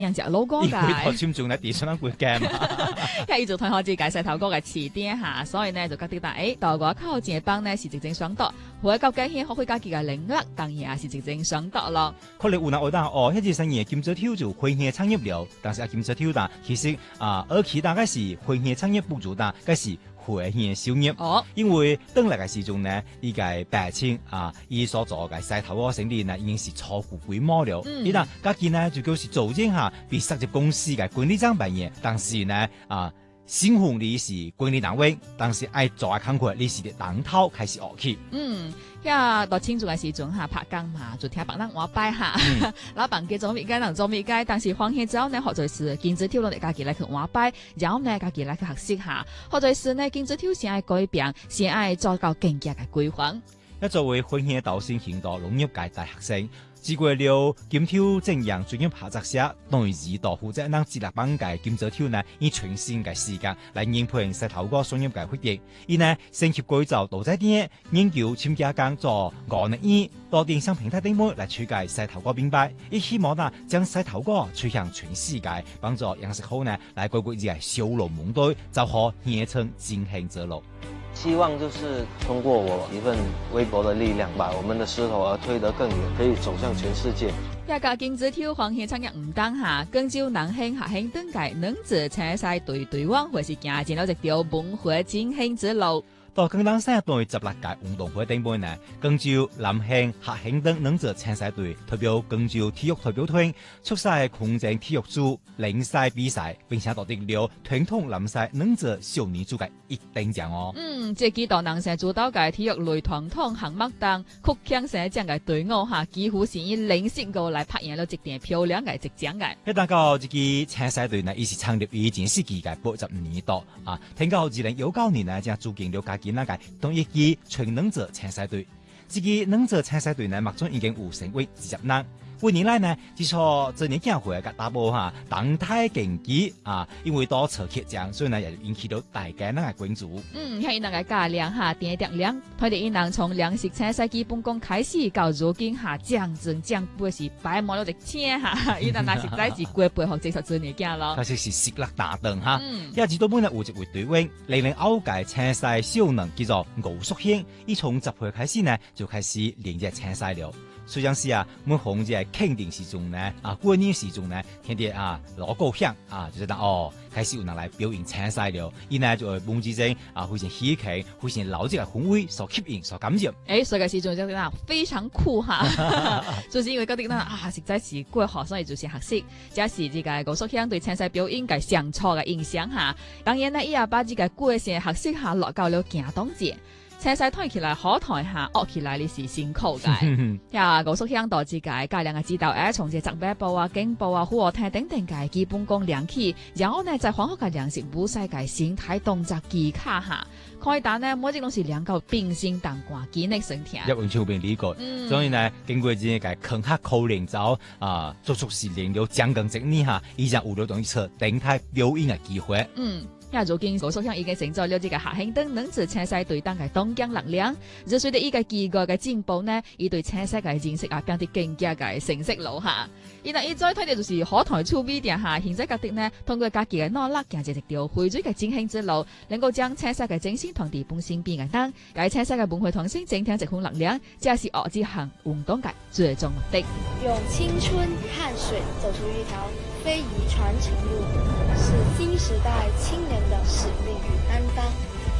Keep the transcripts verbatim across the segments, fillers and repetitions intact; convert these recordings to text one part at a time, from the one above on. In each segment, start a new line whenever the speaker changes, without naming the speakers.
人隻老歌
因為
嘅，
頭先仲喺地上嗰攰嘅嘛。
因為做同學自介石頭歌嘅詞典下，所以呢就覺得誒，到我靠近嘅幫呢是正正想得，或者究竟先學會家己嘅領域，當然也是正正想得咯。
可能有人會講哦，迄個生意金澤跳就混合產業了，但是啊金澤跳但其實啊，而其他嘅是混合產業不足，但係是混合收入。
哦，
因為當嚟嘅時鐘呢，依個白青啊，伊所做嘅石頭嗰個生意呢，已經是超乎規模了。
嗯，
伊嗱家己呢就就是做正下被實習公司嘅管理長扮演，但是呢啊。新紅你是管理單位，但是愛做下工課，你是當頭開始學起。
嗯，呀，到慶祝嘅時陣下拍工嘛，就聽別人話擺下，嗯、老闆嘅做咩嘅，人做咩嘅，但是放棄之後呢，學在是金澤跳落嚟家己來去話擺，然後呢家己來去學習下，學在是呢金澤跳先愛改變，先愛做到更加嘅規劃。
一作為混合導師行到農業界大學生。自過了金跳正陽專業拍雜社，當然指導負責讓自立幫嘅金澤跳呢，以全新嘅時間來應配石頭哥商業嘅活動。而呢，升級改造導致啲研究參加工作五年二，到電商平台頂端來推介石頭哥品牌，亦希望呢將石頭哥推向全世界，幫助養殖戶呢來改過自己修路門對，就可形成經營之路。
希望就是通過我一份微薄的力量，把我們的石頭兒推得更遠，可以走向全世界。
一個金澤跳黃戲產業唔當下，更招南興下興等界能者車晒對對往，或是行前咗一條文化經營之路。
到更當新一代十六屆運動會頂端呢，更招南興、客興等能者參賽隊代表更招體育代表團出賽空政體育組領賽比賽，並且奪得了傳統南賽能者少年組嘅一等獎哦。
嗯，即係幾道南社主導嘅體育類傳統項目當曲強社獎嘅隊伍下，幾乎是以領先個來拍贏咗一件漂亮嘅職獎嘅。
一旦到自己參賽隊呢，已是成立於前世紀嘅八十五年度啊，聽到二零一九年呢，將組建了家己那個同一支全能者參賽隊，自己能者參賽隊呢，目前已經有成為二十人。半年來呢，至少這年教會嘅打波哈，動態競技啊，因為多次缺獎，所以呢也引起到大家那個關注。
嗯，喺那個加量下點點量，佢哋一能從糧食參賽基本功開始，到如今下降增降不是擺滿咗隻錢哈，伊能那實在是過背後接受做年鏡咯。
確實是食力大頓哈，
嗯，
一直到本日有一位隊員，零零歐屆參賽少能叫做吳淑興，伊從十歲開始呢就開始連日參賽了。雖然是啊，每逢只係肯定時鐘呢，啊過年時鐘呢，聽啲啊攞高響啊，就是講哦，開始有人來表演參賽了，伊呢就會夢之中啊，非常喜慶，非常老這個氛圍所吸引、所感染。
誒，所以個時鐘就係非常酷哈，就是因為覺得呢啊，實在是過學，所以就是學習，這是這個吳淑興對參賽表演嘅上錯嘅印象哈。當然呢，伊也把這個過程學習下落到了行當節。車曬推起來好台下，惡起來你是辛苦嘅。呀，高速鄉道之界，大量嘅指導誒，從這責備部啊、警部啊、虎和廳等等嘅基本功練起，然後呢，在黃河嘅糧食舞世界形態動作技巧下，開單呢，每隻都是兩個冰心當掛機力身體。
一完全變理解，嗯、所以呢，經過這個坑下口令之後啊，足足是練了將近一年下，以前有了同一次頂台表演嘅機會。
嗯。呀，如今高速鄉已經成咗了這個下興等能者車賽隊當嘅東江力量，就隨着依個技術嘅進步呢，伊對車賽嘅認識啊變得更加嘅成熟路下。而嗱，伊再睇到就是可台粗邊點下，現在覺得呢，通過家己嘅努力，行一條回轉嘅精興之路，能夠將車賽嘅精神傳遞本身邊嘅當，解車賽嘅文化傳承增強一款力量，這是我之行運動界最終目的。
用青春汗水走出一條非遺傳承路，是新時代青年的使命與擔當。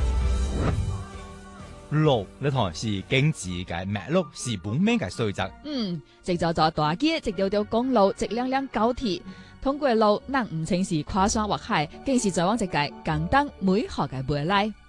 路呢台是經濟嘅脈絡，是本命嘅水質。
嗯，直就咗大街，直條條公路，直亮亮高鐵，通過路，能唔淨是跨山或海，更是在往一個簡單美好嘅未來。